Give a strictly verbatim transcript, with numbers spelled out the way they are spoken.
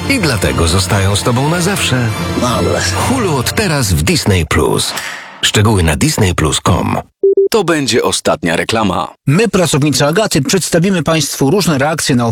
i dlatego zostają z tobą na zawsze. Hulu od teraz w Disney Plus. Szczegóły na disney plus kropka com. To będzie ostatnia reklama. My, pracownicy Agaty, przedstawimy Państwu różne reakcje na